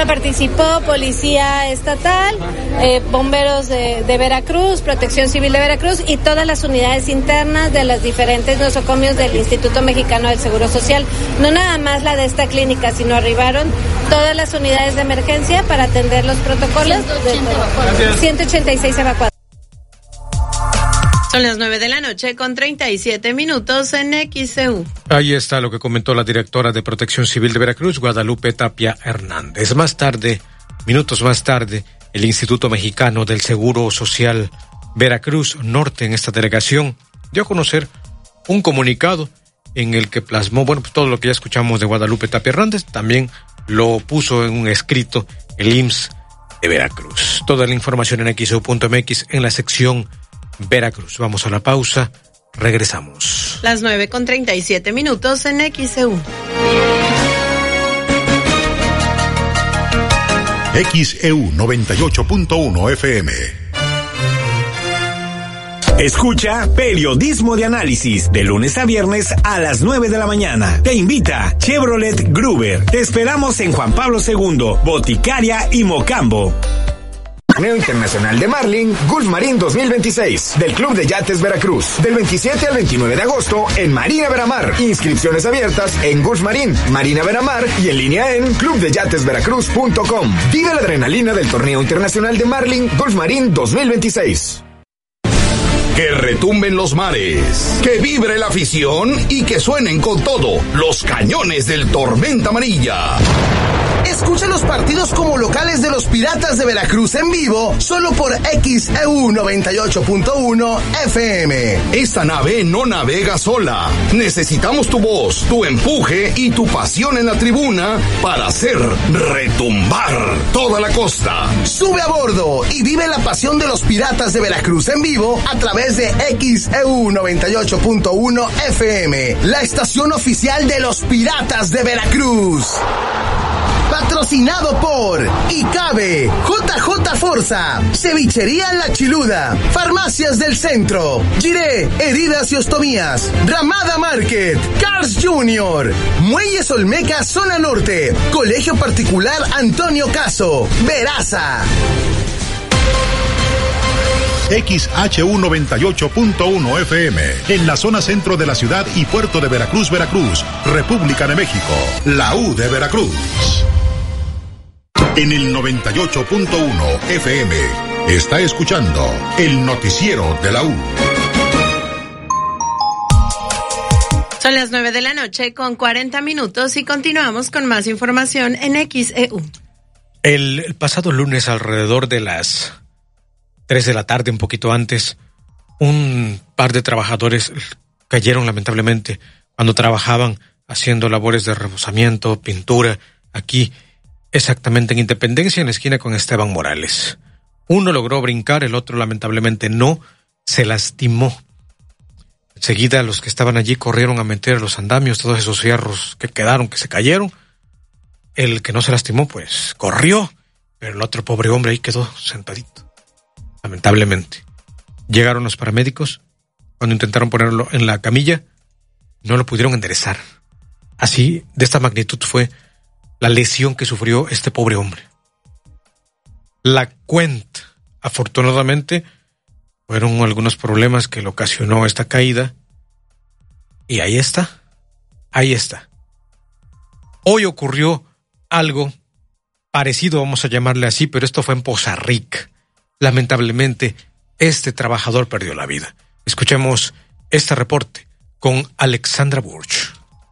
Bueno, participó Policía Estatal, Bomberos de Veracruz, Protección Civil de Veracruz y todas las unidades internas de las diferentes nosocomios del Instituto Mexicano del Seguro Social. No nada más la de esta clínica, sino arribaron todas las unidades de emergencia para atender los protocolos. 186 evacuados. Son las 9:37 en XEU. Ahí está lo que comentó la directora de Protección Civil de Veracruz, Guadalupe Tapia Hernández. Minutos más tarde, el Instituto Mexicano del Seguro Social Veracruz Norte, en esta delegación, dio a conocer un comunicado en el que plasmó, pues todo lo que ya escuchamos de Guadalupe Tapia Hernández, también lo puso en un escrito el IMSS de Veracruz. Toda la información en XEU.mx en la sección Veracruz. Vamos a la pausa, regresamos. Las 9:37 en XEU. XEU 98.1 FM. Escucha Periodismo de Análisis de lunes a viernes a las 9 de la mañana. Te invita Chevrolet Gruber. Te esperamos en Juan Pablo II, Boticaria y Mocambo. Torneo Internacional de Marlin Gulf Marín 2026 del Club de Yates Veracruz, del 27 al 29 de agosto en Marina Veramar. Inscripciones abiertas en Gulf Marín, Marina Veramar y en línea en clubdeyatesveracruz.com. Vive la adrenalina del Torneo Internacional de Marlin Gulf Marín 2026. Que retumben los mares, que vibre la afición y que suenen con todo los cañones del Tormenta Amarilla. Escucha los partidos como locales de los Piratas de Veracruz en vivo, solo por XEU 98.1 FM. Esta nave no navega sola. Necesitamos tu voz, tu empuje y tu pasión en la tribuna para hacer retumbar toda la costa. Sube a bordo y vive la pasión de los Piratas de Veracruz en vivo a través de XEU 98.1 FM, la estación oficial de los Piratas de Veracruz. Patrocinado por ICABE, JJ Forza, Cevichería La Chiluda, Farmacias del Centro, Giré, Heridas y Ostomías, Ramada Market, Cars Junior, Muelles Olmeca Zona Norte, Colegio Particular Antonio Caso, Veraza. XHU 98.1 FM, en la zona centro de la ciudad y puerto de Veracruz, Veracruz, República de México, la U de Veracruz. En el 98.1 FM, está escuchando el noticiero de la U. Son las 9:40 y continuamos con más información en XEU. El pasado lunes, alrededor de las 3 de la tarde, un poquito antes, un par de trabajadores cayeron lamentablemente cuando trabajaban haciendo labores de rebozamiento, pintura, aquí exactamente en Independencia, en la esquina con Esteban Morales. Uno logró brincar, el otro lamentablemente no, se lastimó. Enseguida los que estaban allí corrieron a meter los andamios, todos esos fierros que quedaron, que se cayeron. El que no se lastimó, pues corrió, pero el otro pobre hombre ahí quedó sentadito. Lamentablemente. Llegaron los paramédicos, cuando intentaron ponerlo en la camilla, no lo pudieron enderezar. Así, de esta magnitud fue la lesión que sufrió este pobre hombre. La cuenta, afortunadamente, fueron algunos problemas que le ocasionó esta caída. Y ahí está. Hoy ocurrió algo parecido, vamos a llamarle así, pero esto fue en Poza Rica. Lamentablemente, este trabajador perdió la vida. Escuchemos este reporte con Alexandra Burch.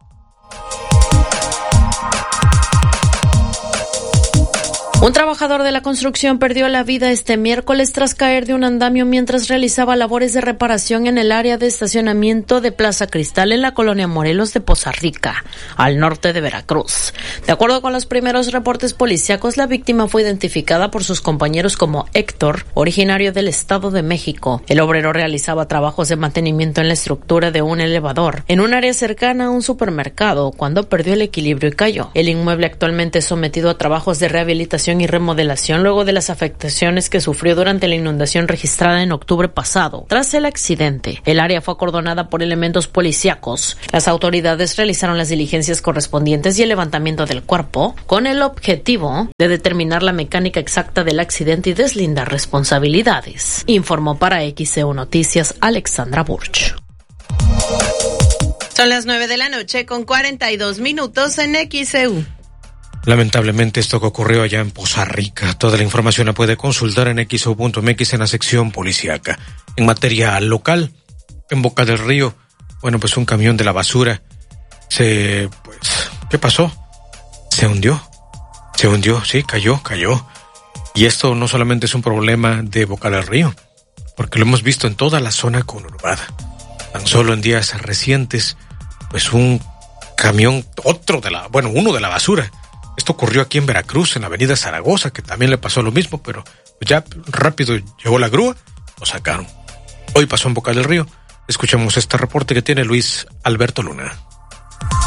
Un trabajador de la construcción perdió la vida este miércoles tras caer de un andamio mientras realizaba labores de reparación en el área de estacionamiento de Plaza Cristal en la colonia Morelos de Poza Rica, al norte de Veracruz. De acuerdo con los primeros reportes policíacos, la víctima fue identificada por sus compañeros como Héctor, originario del Estado de México. El obrero realizaba trabajos de mantenimiento en la estructura de un elevador en un área cercana a un supermercado cuando perdió el equilibrio y cayó. El inmueble actualmente es sometido a trabajos de rehabilitación reparación y remodelación luego de las afectaciones que sufrió durante la inundación registrada en octubre pasado. Tras el accidente, el área fue acordonada por elementos policíacos. Las autoridades realizaron las diligencias correspondientes y el levantamiento del cuerpo con el objetivo de determinar la mecánica exacta del accidente y deslindar responsabilidades. Informó para XEU Noticias Alexandra Burch. Son las 9 de la noche con 42 minutos en XEU. Lamentablemente esto que ocurrió allá en Poza Rica. Toda la información la puede consultar en xeu.mx en la sección policíaca. En materia local, en Boca del Río, bueno, pues un camión de la basura ¿qué pasó? Se hundió, sí, cayó. Y esto no solamente es un problema de Boca del Río, porque lo hemos visto en toda la zona conurbada. Tan solo en días recientes, pues un camión, uno de la basura. Esto ocurrió aquí en Veracruz, en la avenida Zaragoza, que también le pasó lo mismo, pero ya rápido llegó la grúa, lo sacaron. Hoy pasó en Boca del Río. Escuchamos este reporte que tiene Luis Alberto Luna.